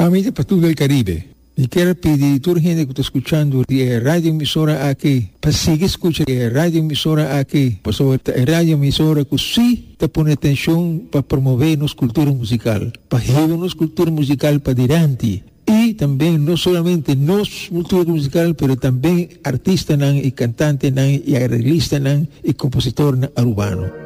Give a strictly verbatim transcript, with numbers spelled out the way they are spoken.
Amiga para todo el Caribe, y quiero pedir a toda la gente que está escuchando la radio emisora aquí, para seguir escuchando la radio emisora aquí, pues la radio emisora que sí te pone atención para promover nuestra cultura musical, para llevar nuestra cultura musical para adelante. Y también no solamente nuestra cultura musical, pero también artistas y cantantes y arreglistas y compositores urbanos.